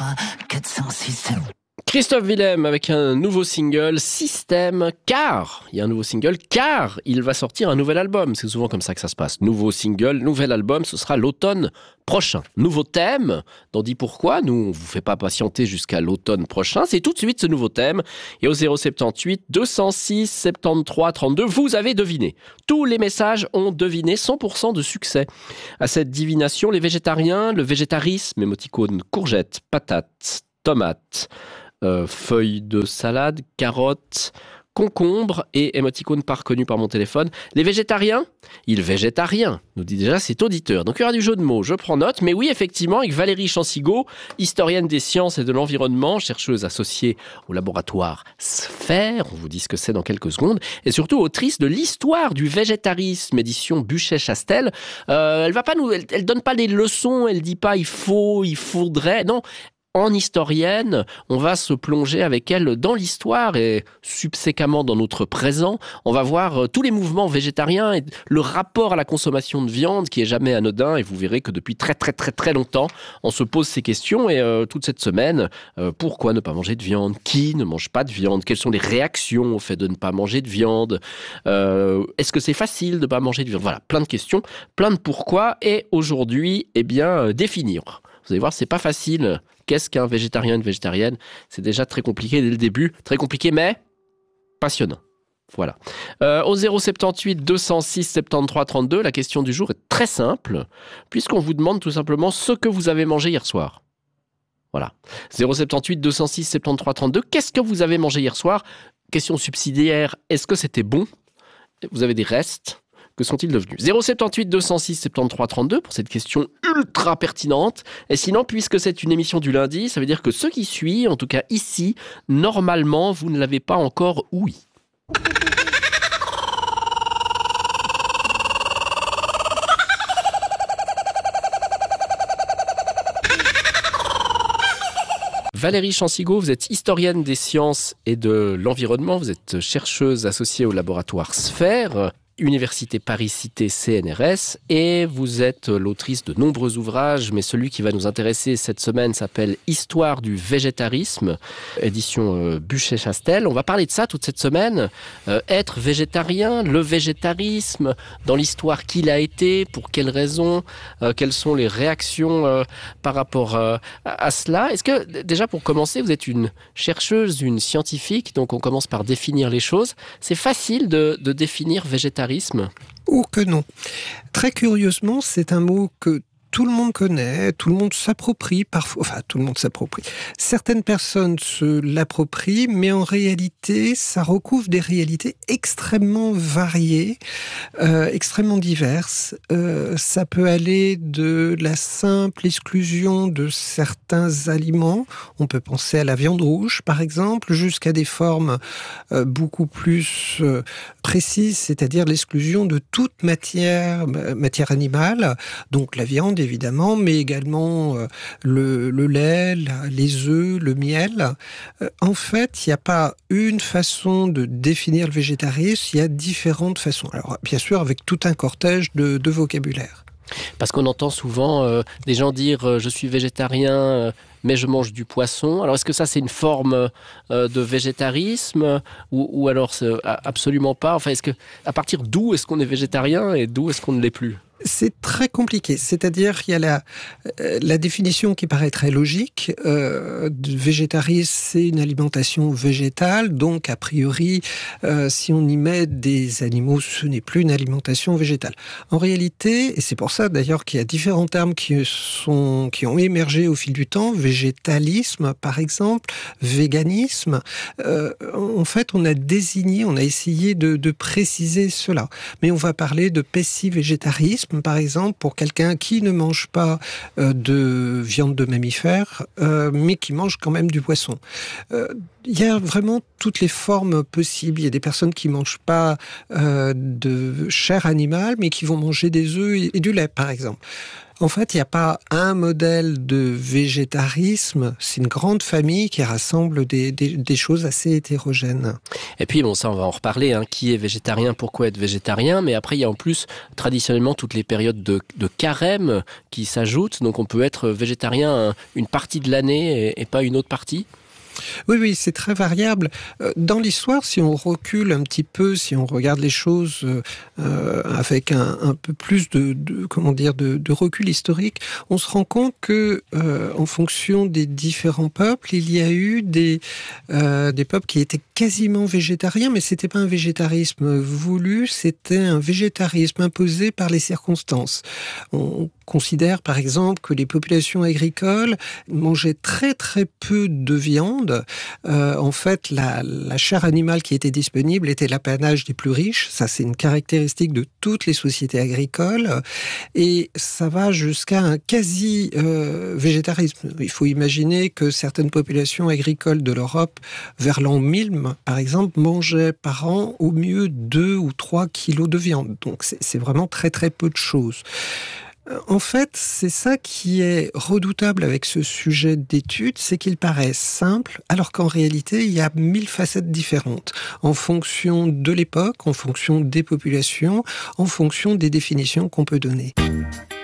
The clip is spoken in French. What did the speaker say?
3, 4, 5, 6, 7. Christophe Willem avec un nouveau single, Système, car il y a un nouveau single, car il va sortir un nouvel album. C'est souvent comme ça que ça se passe. Nouveau single, nouvel album, ce sera l'automne prochain. Nouveau thème, dans Dis Pourquoi, nous on vous fait pas patienter jusqu'à l'automne prochain, c'est tout de suite ce nouveau thème. Et au 078 206 73 32, vous avez deviné. Tous les messages ont deviné, 100% de succès. À cette divination, les végétariens, le végétarisme, émoticône, courgette, patate, tomate, feuilles de salade, carottes, concombre et émoticône pas reconnu par mon téléphone. Les végétariens, il végétarien, nous dit déjà cet auditeur. Donc il y aura du jeu de mots, je prends note. Mais oui, effectivement, avec Valérie Chansigo, historienne des sciences et de l'environnement, chercheuse associée au laboratoire Sphère, on vous dit ce que c'est dans quelques secondes, et surtout autrice de l'histoire du végétarisme, édition Buchet-Chastel. Elle donne pas des leçons, elle dit pas il faut, il faudrait, non. En historienne, on va se plonger avec elle dans l'histoire et subséquemment dans notre présent. On va voir tous les mouvements végétariens et le rapport à la consommation de viande qui est jamais anodin. Et vous verrez que depuis très très très très longtemps, on se pose ces questions. Et toute cette semaine, pourquoi ne pas manger de viande ? Qui ne mange pas de viande ? Quelles sont les réactions au fait de ne pas manger de viande ? Est-ce que c'est facile de ne pas manger de viande ? Voilà, plein de questions, plein de pourquoi. Et aujourd'hui, définir. Vous allez voir, c'est pas facile. Qu'est-ce qu'un végétarien, une végétarienne ? C'est déjà très compliqué dès le début. Très compliqué, mais passionnant. Voilà. Au 078 206 73 32, la question du jour est très simple, puisqu'on vous demande tout simplement ce que vous avez mangé hier soir. Voilà. 078 206 73 32, qu'est-ce que vous avez mangé hier soir ? Question subsidiaire, est-ce que c'était bon ? Vous avez des restes ? Que sont-ils devenus ? 078 206 73 32 pour cette question ultra pertinente. Et sinon, puisque c'est une émission du lundi, ça veut dire que ce qui suit, en tout cas ici, normalement, vous ne l'avez pas encore ouï. Valérie Chansigo, vous êtes historienne des sciences et de l'environnement. Vous êtes chercheuse associée au laboratoire Sphère, Université Paris-Cité CNRS, et vous êtes l'autrice de nombreux ouvrages, mais celui qui va nous intéresser cette semaine s'appelle Histoire du végétarisme, édition Buchet-Chastel. On va parler de ça toute cette semaine. Être végétarien, le végétarisme, dans l'histoire qu'il a été, pour quelles raisons, quelles sont les réactions par rapport à cela. Est-ce que, déjà pour commencer, vous êtes une chercheuse, une scientifique, donc on commence par définir les choses. C'est facile de définir végétarisme ? Oh que non. Très curieusement, c'est un mot que tout le monde connaît, tout le monde s'approprie parfois, enfin tout le monde s'approprie. Certaines personnes se l'approprient, mais en réalité, ça recouvre des réalités extrêmement variées, extrêmement diverses. Ça peut aller de la simple exclusion de certains aliments, on peut penser à la viande rouge par exemple, jusqu'à des formes beaucoup plus précises, c'est-à-dire l'exclusion de toute matière animale, donc la viande évidemment, mais également le lait, les œufs, le miel. En fait, il n'y a pas une façon de définir le végétarisme, il y a différentes façons. Alors, bien sûr, avec tout un cortège de vocabulaire. Parce qu'on entend souvent des gens dire je suis végétarien, mais je mange du poisson. Alors, est-ce que ça, c'est une forme de végétarisme ou alors absolument pas ? Enfin, à partir d'où est-ce qu'on est végétarien et d'où est-ce qu'on ne l'est plus ? C'est très compliqué. C'est-à-dire qu'il y a la définition qui paraît très logique. Végétarisme, c'est une alimentation végétale. Donc, a priori, si on y met des animaux, ce n'est plus une alimentation végétale. En réalité, et c'est pour ça d'ailleurs qu'il y a différents termes qui ont émergé au fil du temps, végétalisme par exemple, véganisme, en fait, on a essayé de préciser cela. Mais on va parler de pescivégétarisme, par exemple, pour quelqu'un qui ne mange pas de viande de mammifère, mais qui mange quand même du poisson. Il y a vraiment toutes les formes possibles. Il y a des personnes qui ne mangent pas de chair animale, mais qui vont manger des œufs et du lait, par exemple. En fait, il n'y a pas un modèle de végétarisme, c'est une grande famille qui rassemble des choses assez hétérogènes. Et puis, bon, ça, on va en reparler, hein. Qui est végétarien, pourquoi être végétarien? Mais après, il y a en plus, traditionnellement, toutes les périodes de carême qui s'ajoutent. Donc, on peut être végétarien une partie de l'année et pas une autre partie. Oui, c'est très variable. Dans l'histoire, si on recule un petit peu, si on regarde les choses avec un peu plus de recul historique, on se rend compte que, en fonction des différents peuples, il y a eu des peuples qui étaient quasiment végétariens, mais c'était pas un végétarisme voulu, c'était un végétarisme imposé par les circonstances. On considère par exemple que les populations agricoles mangeaient très très peu de viande. En fait, la chair animale qui était disponible était l'apanage des plus riches. Ça, c'est une caractéristique de toutes les sociétés agricoles. Et ça va jusqu'à un quasi-végétarisme. Il faut imaginer que certaines populations agricoles de l'Europe, vers l'an 1000, par exemple, mangeaient par an au mieux 2 ou 3 kilos de viande. Donc, c'est vraiment très très peu de choses. En fait, c'est ça qui est redoutable avec ce sujet d'étude, c'est qu'il paraît simple, alors qu'en réalité, il y a 1000 facettes différentes, en fonction de l'époque, en fonction des populations, en fonction des définitions qu'on peut donner.